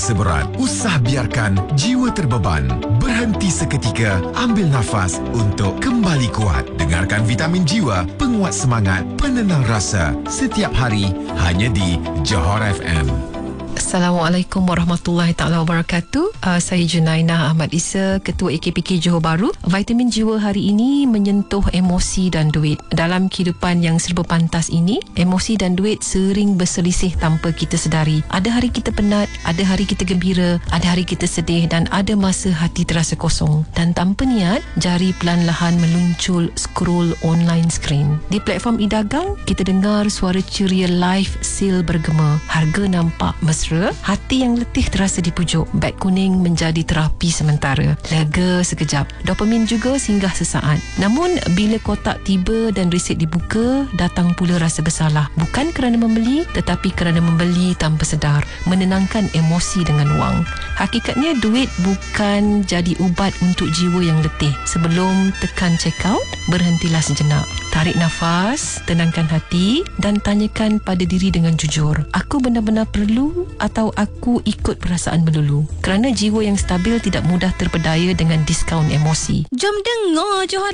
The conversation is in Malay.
Seberat, usah biarkan jiwa terbeban. Berhenti seketika, ambil nafas untuk kembali kuat. Dengarkan Vitamin Jiwa, penguat semangat, penenang rasa. Setiap hari, hanya di Johor FM. Assalamualaikum warahmatullahi taala wabarakatuh. Saya Junaina Ahmad Isa, Ketua AKPK Johor Bahru. Vitamin Jiwa hari ini menyentuh emosi dan duit. Dalam kehidupan yang serba pantas ini, emosi dan duit sering berselisih tanpa kita sedari. Ada hari kita penat, ada hari kita gembira, ada hari kita sedih dan ada masa hati terasa kosong. Dan tanpa niat, jari perlahan-lahan meluncur scroll online screen. Di platform e-dagang, kita dengar suara ceria live sale bergema. Harga nampak mesra, hati yang letih terasa di pucuk. Beg kuning menjadi terapi sementara. Lega sekejap. Dopamin juga singgah sesaat. Namun bila kotak tiba dan resit dibuka, datang pula rasa bersalah. Bukan kerana membeli, tetapi kerana membeli tanpa sedar. Menenangkan emosi dengan wang. Hakikatnya duit bukan jadi ubat untuk jiwa yang letih. Sebelum tekan check out, berhentilah sejenak. Tarik nafas, tenangkan hati dan tanyakan pada diri dengan jujur. Aku benar-benar perlu atau aku ikut perasaan melulu? Kerana jiwa yang stabil tidak mudah terpedaya dengan diskaun emosi. Jom dengar Johor